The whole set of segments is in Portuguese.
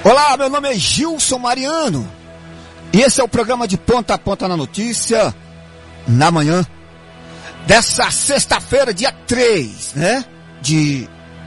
Olá, meu nome é Gilson Mariano e esse é o programa de Ponta a Ponta na Notícia, na manhã dessa sexta-feira, dia 3, né? De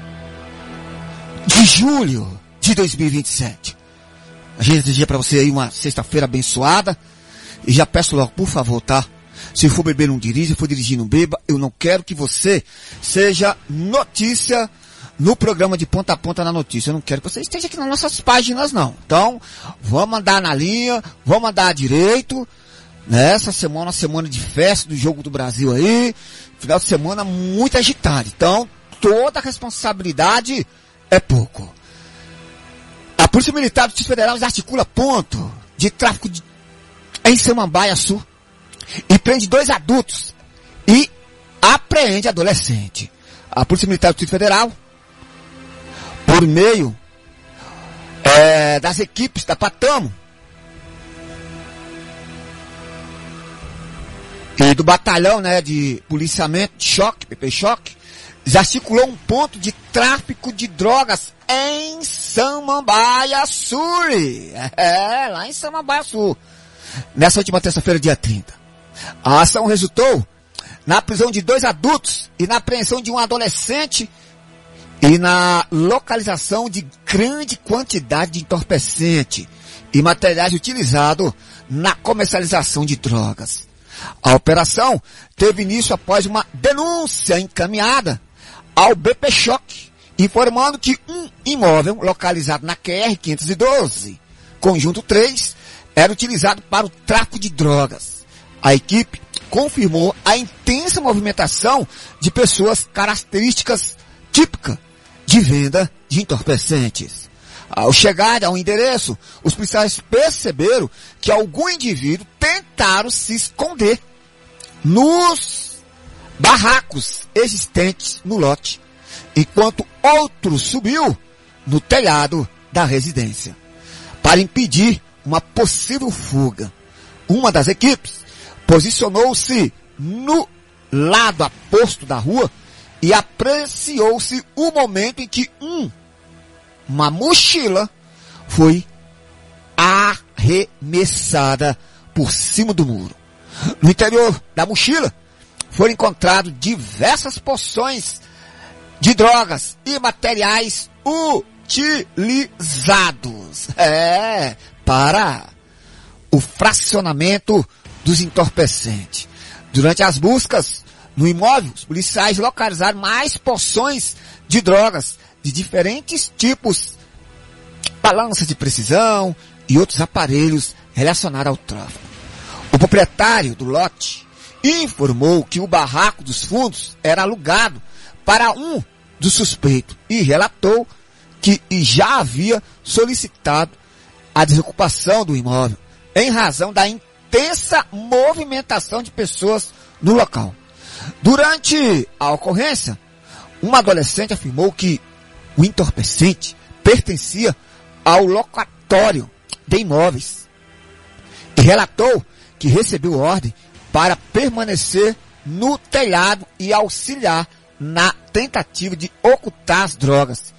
julho de 2027. A gente deseja pra você aí uma sexta-feira abençoada e já peço logo, por favor, tá? Se for beber, não dirija, se for dirigir, não beba. Eu não quero que você seja notícia no programa de Ponta a Ponta na Notícia. Eu não quero que você esteja aqui nas nossas páginas, não. Então, vamos andar na linha, vamos andar direito. Nessa semana, uma semana de festa do Jogo do Brasil aí. Final de semana muito agitado. Então, toda a responsabilidade é pouco. A Polícia Militar do Distrito Federal articula ponto de tráfico em Samambaia Sul e prende 2 adultos e apreende adolescente. A Polícia Militar do Distrito Federal, por meio das equipes da Patamo e do batalhão, né, de policiamento de choque, PP Choque, articulou um ponto de tráfico de drogas em Samambaia Sul. Lá em Samambaia Sul. Nessa última terça-feira, dia 30. A ação resultou na prisão de 2 adultos e na apreensão de um adolescente e na localização de grande quantidade de entorpecente e materiais utilizados na comercialização de drogas. A operação teve início após uma denúncia encaminhada ao BP Choque, informando que um imóvel localizado na QR 512, conjunto 3, era utilizado para o tráfico de drogas. A equipe confirmou a intensa movimentação de pessoas características típicas de venda de entorpecentes. Ao chegar ao endereço, os policiais perceberam que algum indivíduo tentaram se esconder nos barracos existentes no lote, enquanto outro subiu no telhado da residência para impedir uma possível fuga. Uma das equipes posicionou-se no lado oposto da rua e apreciou-se o momento em que uma mochila foi arremessada por cima do muro. No interior da mochila foram encontrados diversas porções de drogas e materiais utilizados para o fracionamento dos entorpecentes. Durante as buscas no imóvel, os policiais localizaram mais porções de drogas de diferentes tipos, balanças de precisão e outros aparelhos relacionados ao tráfico. O proprietário do lote informou que o barraco dos fundos era alugado para um dos suspeitos e relatou que já havia solicitado a desocupação do imóvel em razão da intensa movimentação de pessoas no local. Durante a ocorrência, um adolescente afirmou que o entorpecente pertencia ao locatório de imóveis e relatou que recebeu ordem para permanecer no telhado e auxiliar na tentativa de ocultar as drogas.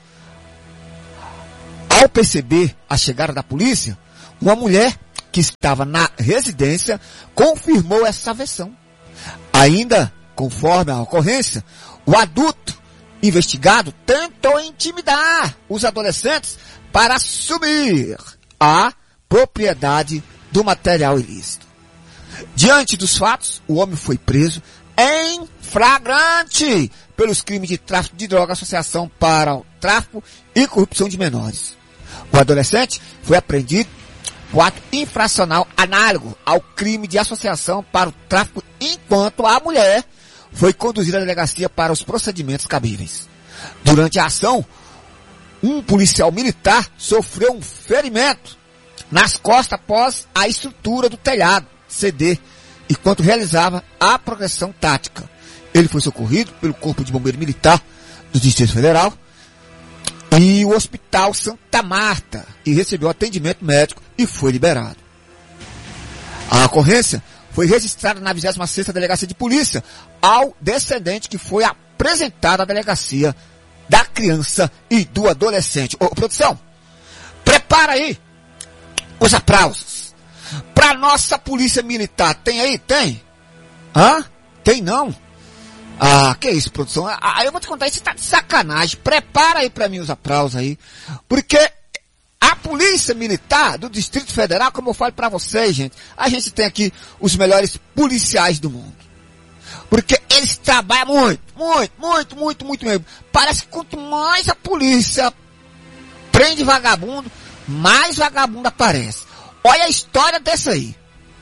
Ao perceber a chegada da polícia, uma mulher que estava na residência confirmou essa versão. Ainda, conforme a ocorrência, o adulto investigado tentou intimidar os adolescentes para assumir a propriedade do material ilícito. Diante dos fatos, o homem foi preso em flagrante pelos crimes de tráfico de drogas, associação para o tráfico e corrupção de menores. O adolescente foi apreendido por ato infracional análogo ao crime de associação para o tráfico, enquanto a mulher foi conduzida à delegacia para os procedimentos cabíveis. Durante a ação, um policial militar sofreu um ferimento nas costas após a estrutura do telhado ceder, enquanto realizava a progressão tática. Ele foi socorrido pelo Corpo de Bombeiro Militar do Distrito Federal e o Hospital Santa Marta e recebeu atendimento médico e foi liberado. A ocorrência foi registrada na 26ª Delegacia de Polícia ao descendente que foi apresentado à Delegacia da Criança e do Adolescente. Ô, produção, prepara Prepara aí os aplausos pra nossa polícia militar. Tem aí? Tem? Hã? Tem não? Ah, que isso, produção? Ah, eu vou te contar, isso tá de sacanagem. Prepara aí pra mim os aplausos aí. Porque a Polícia Militar do Distrito Federal, como eu falo pra vocês, gente, a gente tem aqui os melhores policiais do mundo. Porque eles trabalham muito mesmo. Parece que quanto mais a polícia prende vagabundo, mais vagabundo aparece. Olha a história desse aí.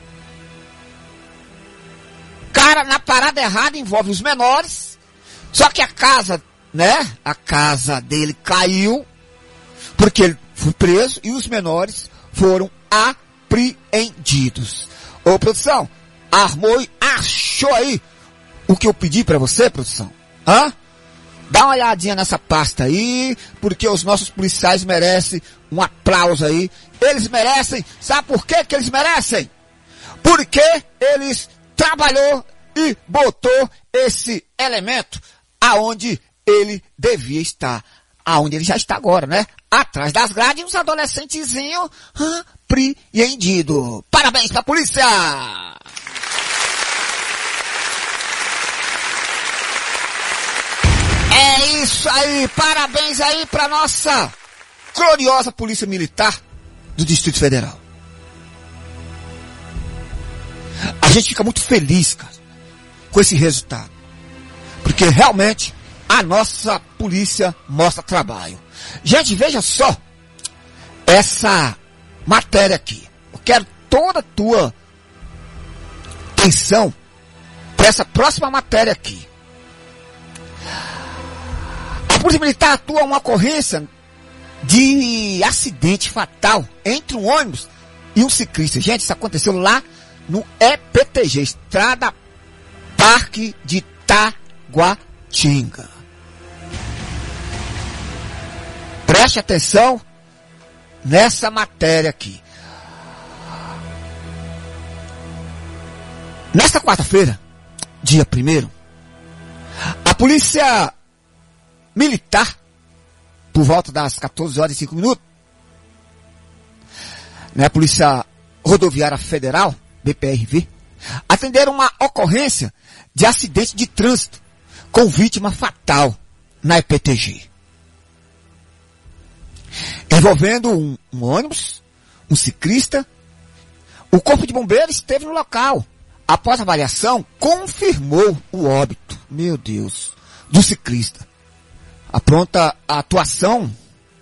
Cara, na parada errada envolve os menores, só que a casa, né, a casa dele caiu, porque ele foi preso e os menores foram apreendidos. Ô, produção, armou e achou aí o que eu pedi pra você, produção? Hã? Dá uma olhadinha nessa pasta aí, porque os nossos policiais merecem um aplauso aí. Eles merecem, sabe por quê que eles merecem? Porque eles trabalhou e botou esse elemento aonde ele devia estar. Aonde ele já está agora, né? Atrás das grades, uns adolescentezinhos apreendidos. Parabéns pra polícia! É isso aí, parabéns aí pra nossa gloriosa Polícia Militar do Distrito Federal. A gente fica muito feliz, cara, com esse resultado. Porque realmente a nossa polícia mostra trabalho. Gente, veja só essa matéria aqui. Eu quero toda a tua atenção para essa próxima matéria aqui. A Polícia Militar atua uma ocorrência de acidente fatal entre um ônibus e um ciclista. Gente, isso aconteceu lá no EPTG, Estrada Parque de Taguatinga. Preste atenção nessa matéria aqui. Nesta quarta-feira, dia 1º, a Polícia Militar, por volta das 14h05, né, a Polícia Rodoviária Federal, BPRV, atenderam uma ocorrência de acidente de trânsito com vítima fatal na EPTG. Envolvendo um ônibus, um ciclista. O Corpo de Bombeiros esteve no local. Após a avaliação, confirmou o óbito, meu Deus, do ciclista. A pronta atuação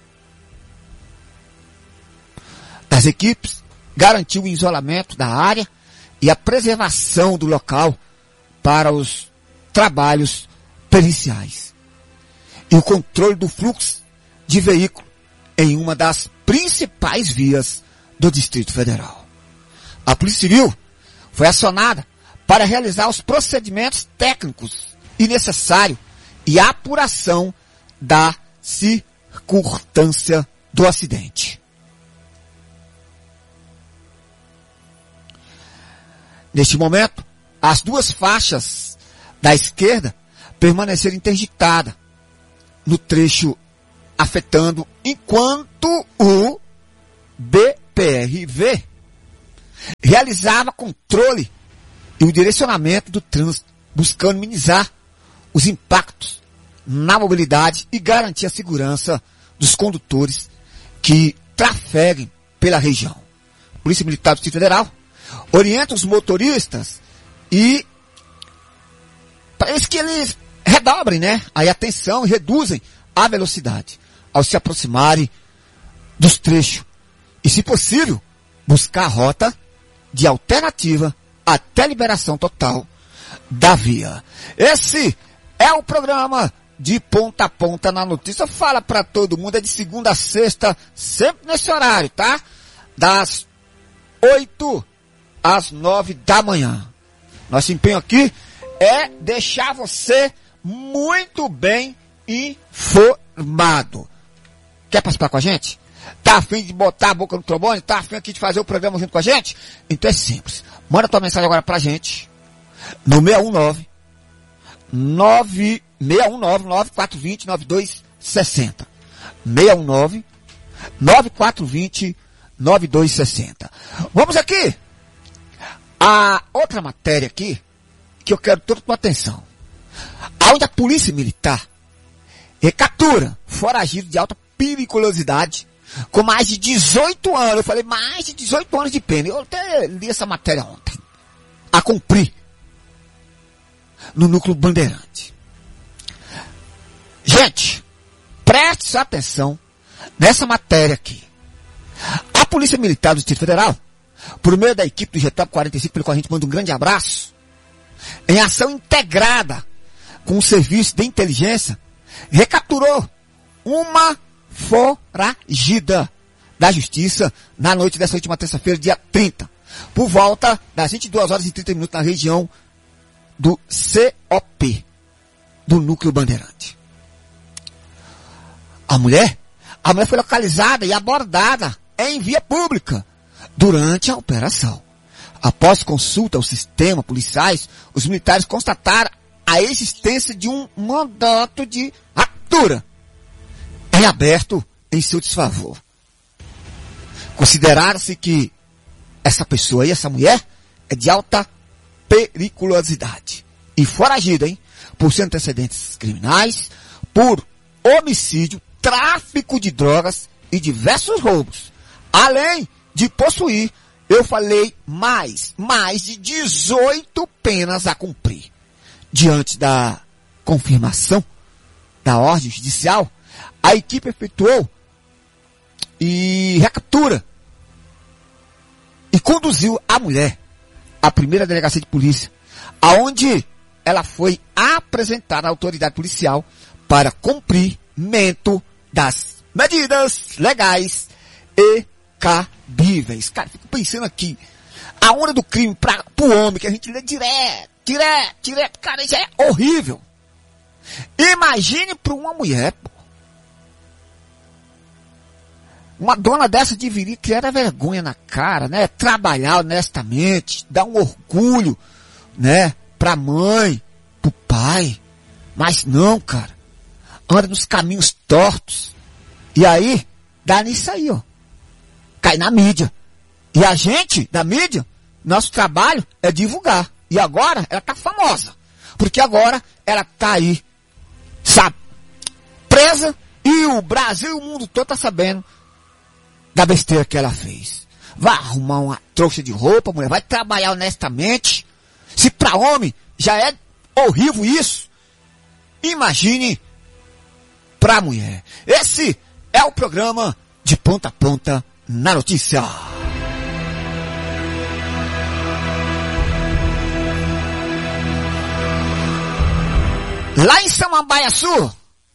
das equipes garantiu o isolamento da área e a preservação do local para os trabalhos periciais. E o controle do fluxo de veículo em uma das principais vias do Distrito Federal. A Polícia Civil foi acionada para realizar os procedimentos técnicos e necessários e a apuração da circunstância do acidente. Neste momento, as duas faixas da esquerda permaneceram interditadas no trecho afetando, enquanto o BPRV realizava controle e o direcionamento do trânsito, buscando minimizar os impactos na mobilidade e garantir a segurança dos condutores que trafeguem pela região. A Polícia Militar do Distrito Federal orienta os motoristas e parece que eles redobrem, né, a atenção e reduzem a velocidade ao se aproximarem dos trechos e, se possível, buscar a rota de alternativa até liberação total da via. Esse é o programa de ponta a ponta na notícia. Fala pra todo mundo, é de segunda a sexta, sempre nesse horário, tá? Das 8 às 9 da manhã. Nosso empenho aqui é deixar você muito bem informado. Quer participar com a gente? Tá afim de botar a boca no trombone? Tá afim aqui de fazer o programa junto com a gente? Então é simples. Manda tua mensagem agora pra gente no 619 94220 9260. 9420-9260. Vamos aqui. A outra matéria aqui, que eu quero toda a tua atenção. Onde a polícia militar recaptura foragido de alta periculosidade com mais de 18 anos. Eu falei mais de 18 anos de pena. Eu até li essa matéria ontem. A cumprir no núcleo Bandeirante. Gente, preste sua atenção nessa matéria aqui. A Polícia Militar do Distrito Federal, por meio da equipe do GTOP 45, pelo qual a gente manda um grande abraço, em ação integrada com o serviço de inteligência, recapturou uma foragida da Justiça na noite dessa última terça-feira, dia 30, por volta das 22 horas e 30 minutos na região do COP, do Núcleo Bandeirante. A mulher foi localizada e abordada em via pública durante a operação. Após consulta ao sistema policiais, os militares constataram a existência de um mandato de captura em aberto em seu desfavor. Consideraram-se que essa pessoa aí, essa mulher, é de alta periculosidade e foragida, por seus antecedentes criminais, por homicídio, tráfico de drogas e diversos roubos, além de possuir, eu falei, mais de 18 penas a cumprir. Diante da confirmação da ordem judicial, a equipe efetuou e recaptura e conduziu a mulher à primeira delegacia de polícia, aonde ela foi apresentada à autoridade policial para cumprimento das medidas legais e cabíveis. Cara, fico pensando aqui, a onda do crime pro homem, que a gente lê direto, cara, isso é horrível. Imagine para uma mulher, pô. Uma dona dessa deveria criar a vergonha na cara, né? Trabalhar honestamente, dar um orgulho, né? Pra mãe, pro pai. Mas não, cara. Anda nos caminhos tortos. E aí, dá nisso aí, ó. Cai na mídia. E a gente, da mídia, nosso trabalho é divulgar. E agora, ela tá famosa. Porque agora, ela tá aí, sabe? Presa. E o Brasil e o mundo todo tá sabendo da besteira que ela fez. Vai arrumar uma trouxa de roupa, mulher. Vai trabalhar honestamente. Se pra homem já é horrível isso, imagine pra mulher. Esse é o programa de ponta a ponta na notícia. Lá em Samambaia Sul,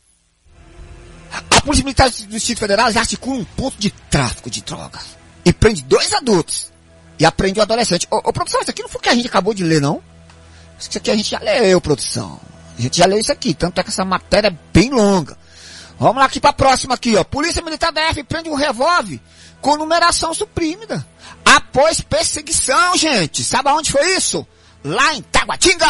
a Polícia Militar do Distrito Federal já articula um ponto de tráfico de drogas e prende 2 adultos e apreende um adolescente. Ô, produção, isso aqui não foi o que a gente acabou de ler, não? Isso aqui a gente já leu, produção. A gente já leu isso aqui, tanto é que essa matéria é bem longa. Vamos lá aqui pra próxima aqui, ó. Polícia Militar da DF prende um revólver com numeração suprimida após perseguição, gente. Sabe aonde foi isso? Lá em Taguatinga!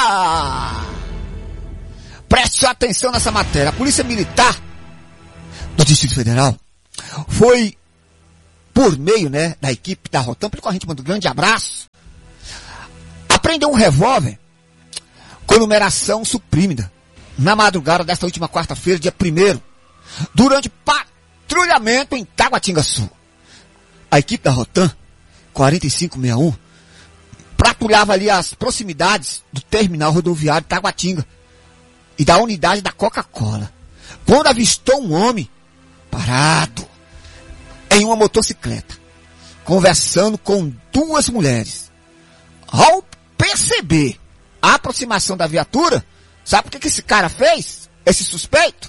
Preste sua atenção nessa matéria. A Polícia Militar do Distrito Federal foi, por meio, né, da equipe da Rotam, pelo qual a gente manda um grande abraço, apreendeu um revólver com numeração suprimida na madrugada desta última quarta-feira, dia 1º, durante patrulhamento em Taguatinga Sul. A equipe da Rotam 4561 patrulhava ali as proximidades do terminal rodoviário Taguatinga e da unidade da Coca-Cola, quando avistou um homem parado em uma motocicleta, conversando com 2 mulheres. Ao perceber a aproximação da viatura, sabe o que esse cara fez? Esse suspeito?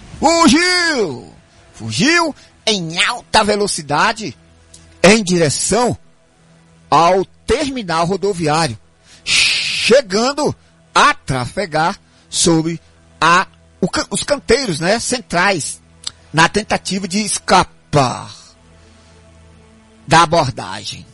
Fugiu em alta velocidade em direção ao terminal rodoviário, chegando a trafegar sobre os canteiros, né, centrais, na tentativa de escapar da abordagem.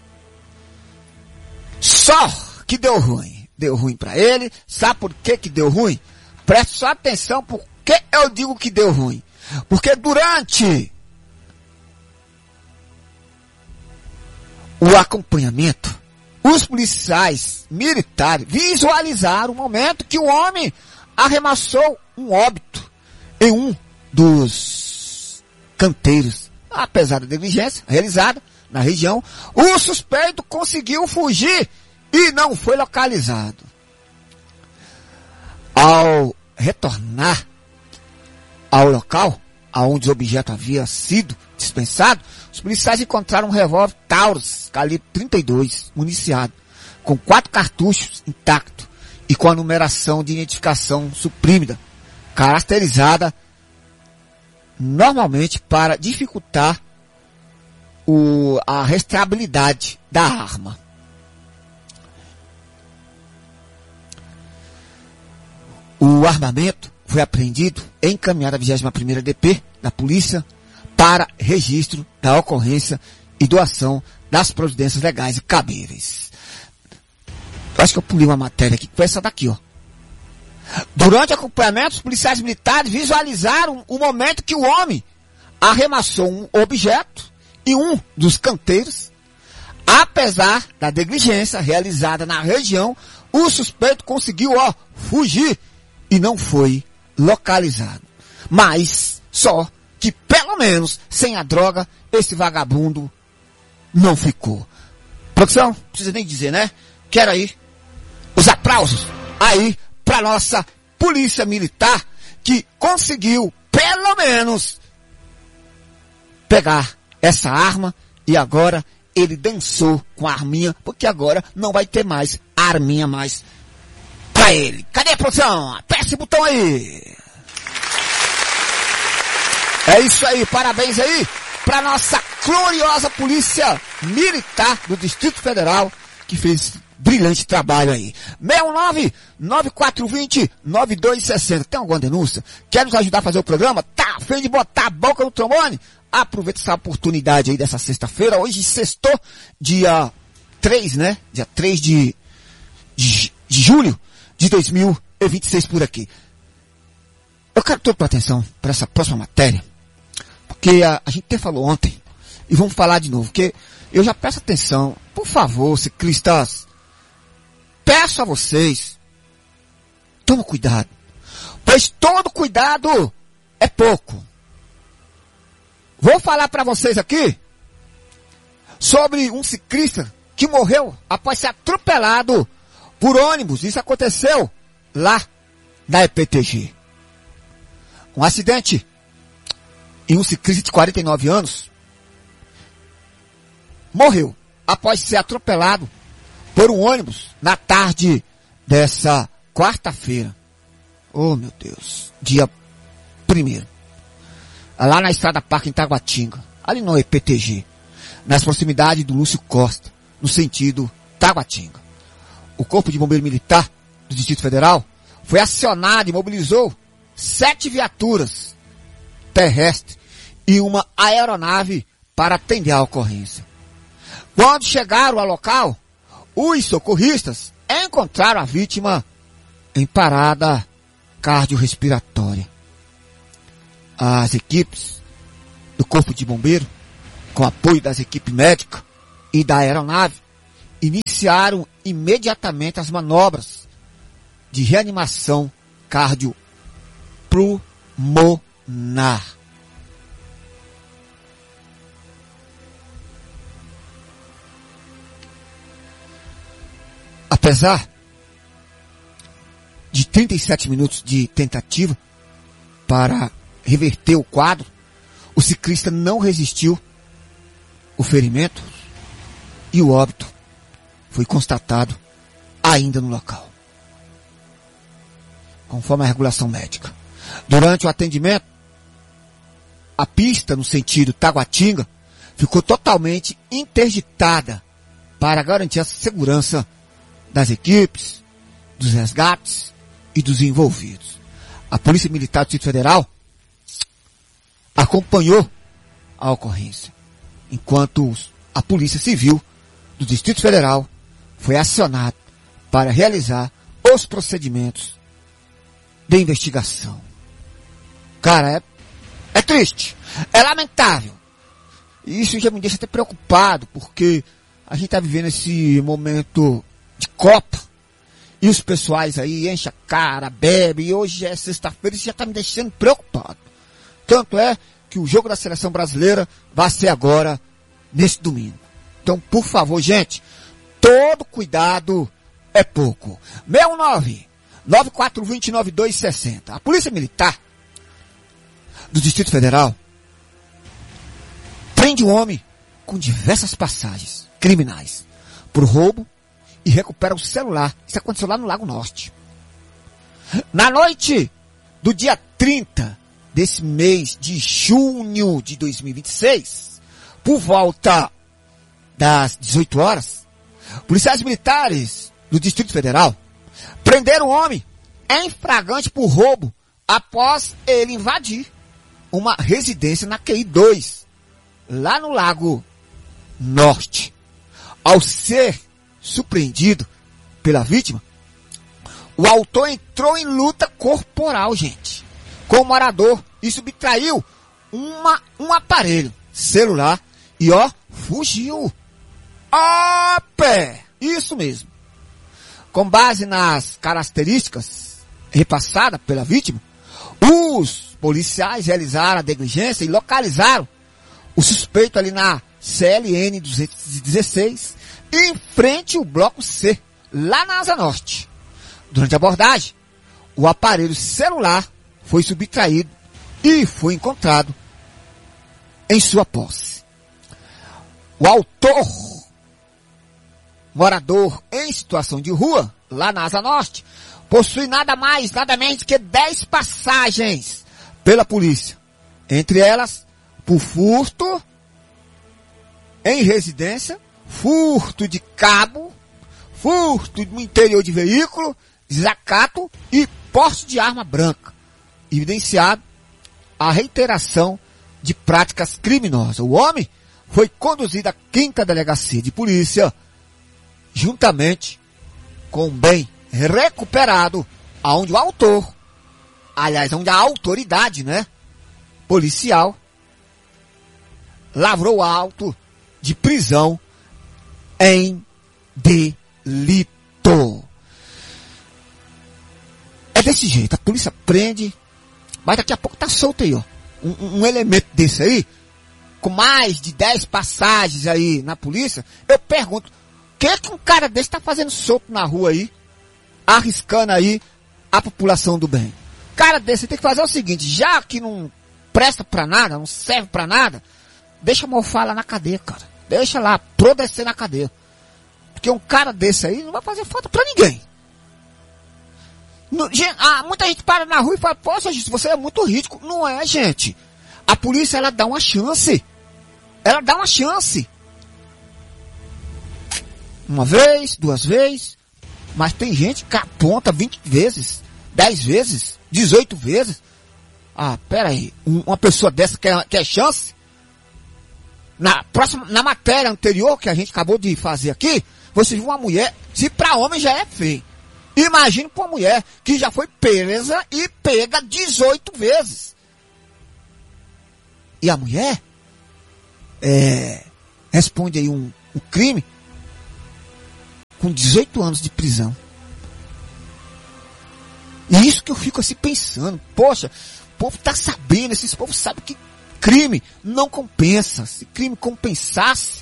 Só que deu ruim. Deu ruim pra ele. Sabe por que deu ruim? Preste só atenção por que eu digo que deu ruim. Porque durante o acompanhamento, os policiais militares visualizaram o momento que o homem arremessou um óbito em um dos canteiros. Apesar da diligência realizada na região, o suspeito conseguiu fugir e não foi localizado. Ao retornar ao local onde o objeto havia sido dispensado, os policiais encontraram um revólver Taurus, calibre 32, municiado, com 4 cartuchos intactos e com a numeração de identificação suprimida, caracterizada normalmente para dificultar a rastreabilidade da arma. O armamento foi apreendido e encaminhado à 21ª DP da polícia para registro da ocorrência e doação das providências legais e cabíveis. Eu acho que eu pulei uma matéria aqui, que foi essa daqui, ó. Durante o acompanhamento, os policiais militares visualizaram o momento que o homem arremessou um objeto em um dos canteiros. Apesar da negligência realizada na região, o suspeito conseguiu, fugir e não foi localizado. Mas, só que pelo menos, sem a droga, esse vagabundo não ficou. Produção, não precisa nem dizer, né? Quero aí os aplausos aí para nossa polícia militar que conseguiu, pelo menos, pegar essa arma e agora ele dançou com a arminha, porque agora não vai ter mais arminha mais pra ele. Cadê a produção? Aperta esse botão aí. É isso aí, parabéns aí pra nossa gloriosa polícia militar do Distrito Federal que fez brilhante trabalho aí. 69-9420-9260. Tem alguma denúncia? Quer nos ajudar a fazer o programa? Tá a fim de botar a boca no trombone? Aproveita essa oportunidade aí dessa sexta-feira. Hoje sextou, dia 3, né? Dia 3 de julho de 2026 por aqui. Eu quero toda a atenção para essa próxima matéria, porque a gente até falou ontem, e vamos falar de novo, porque eu já peço atenção, por favor, ciclistas, peço a vocês, toma cuidado, pois todo cuidado é pouco. Vou falar para vocês aqui sobre um ciclista que morreu após ser atropelado por ônibus. Isso aconteceu lá na EPTG. Um acidente em um ciclista de 49 anos morreu após ser atropelado por um ônibus na tarde dessa quarta-feira. Oh, meu Deus. Dia 1º. Lá na Estrada Parque em Taguatinga, ali no EPTG, nas proximidades do Lúcio Costa, no sentido Taguatinga. O Corpo de Bombeiro Militar do Distrito Federal foi acionado e mobilizou 7 viaturas terrestres e uma aeronave para atender a ocorrência. Quando chegaram ao local, os socorristas encontraram a vítima em parada cardiorrespiratória. As equipes do Corpo de Bombeiro, com apoio das equipes médicas e da aeronave, iniciaram imediatamente as manobras de reanimação cardiopulmonar. Apesar de 37 minutos de tentativa para reverter o quadro, o ciclista não resistiu o ferimento e o óbito foi constatado ainda no local, conforme a regulação médica. Durante o atendimento, a pista no sentido Taguatinga ficou totalmente interditada para garantir a segurança das equipes, dos resgates e dos envolvidos. A Polícia Militar do Distrito Federal acompanhou a ocorrência, enquanto a Polícia Civil do Distrito Federal foi acionada para realizar os procedimentos de investigação. Cara, é triste, é lamentável. E isso já me deixa até preocupado, porque A gente tá vivendo esse momento de Copa. E os pessoais aí enchem a cara, bebem. E hoje é sexta-feira e isso já tá me deixando preocupado. Tanto é que o jogo da seleção brasileira vai ser agora, nesse domingo. Então, por favor, gente, todo cuidado é pouco. 69-9420-9260. A Polícia Militar do Distrito Federal prende um homem com diversas passagens criminais por roubo e recupera o celular. Isso aconteceu lá no Lago Norte. Na noite do dia 30 desse mês de junho de 2026, por volta das 18 horas, policiais militares do Distrito Federal prenderam um homem em flagrante por roubo após ele invadir uma residência na QI 2, lá no Lago Norte. Ao ser surpreendido pela vítima, o autor entrou em luta corporal, gente, com o morador e subtraiu um aparelho celular e fugiu. Pé! Isso mesmo. Com base nas características repassadas pela vítima, os policiais realizaram a diligência e localizaram o suspeito ali na CLN 216, em frente ao bloco C, lá na Asa Norte. Durante a abordagem, o aparelho celular foi subtraído e foi encontrado em sua posse. O autor, morador em situação de rua, lá na Asa Norte, possui nada mais, nada menos que 10 passagens pela polícia. Entre elas, por furto em residência, furto de cabo, furto no interior de veículo, desacato e porte de arma branca, evidenciado a reiteração de práticas criminosas. O homem foi conduzido à 5ª Delegacia de Polícia, juntamente com o bem recuperado, aonde o autor, aliás, onde a autoridade, policial, lavrou auto de prisão em delito. É desse jeito, a polícia prende, mas daqui a pouco tá solto aí, um elemento desse aí, com mais de 10 passagens aí na polícia. Eu pergunto, o que um cara desse tá fazendo solto na rua aí, arriscando aí a população do bem? Cara desse tem que fazer o seguinte, já que não presta pra nada, não serve pra nada, deixa morfar lá na cadeia, cara. Deixa lá, apodrecer na cadeia. Porque um cara desse aí não vai fazer falta pra ninguém. Muita gente para na rua e fala, poxa, você é muito ridículo. Não é, gente. A polícia, ela dá uma chance. Ela dá uma chance. Uma vez, 2 vezes. Mas tem gente que aponta 20 vezes, 10 vezes, 18 vezes. Pera aí. Uma pessoa dessa quer chance? Na matéria anterior que a gente acabou de fazer aqui, você viu uma mulher, se pra homem já é feio. Imagine pra uma mulher que já foi presa e pega 18 vezes. E a mulher responde aí um crime com 18 anos de prisão. E isso que eu fico assim pensando, poxa, o povo tá sabendo, esses povos sabem que crime não compensa. Se crime compensasse,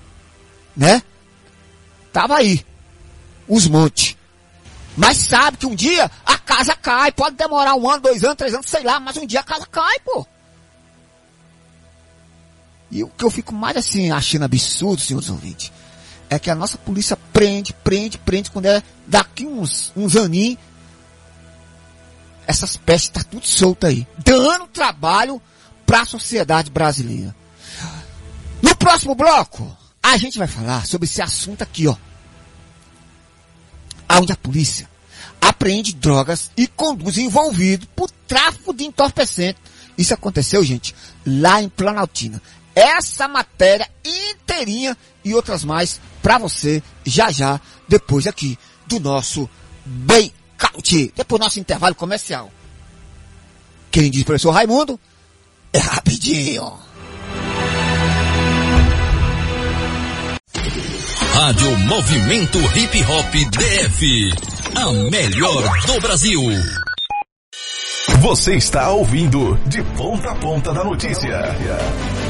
tava aí os montes. Mas sabe que um dia a casa cai, pode demorar 1 ano, 2 anos, 3 anos, sei lá, mas um dia a casa cai, pô. E o que eu fico mais assim achando absurdo, senhores ouvintes, é que a nossa polícia prende, quando é daqui uns aninhos, essas pestes tá tudo solta aí, dando trabalho para a sociedade brasileira. No próximo bloco, a gente vai falar sobre esse assunto aqui, onde a polícia apreende drogas e conduz envolvido por tráfico de entorpecente. Isso aconteceu, gente, lá em Planaltina. Essa matéria inteirinha e outras mais para você já, depois aqui do nosso Breakout, depois do nosso intervalo comercial. Quem diz, professor Raimundo, é rapidinho. Rádio Movimento Hip Hop DF. A melhor do Brasil. Você está ouvindo De Ponta a Ponta da Notícia.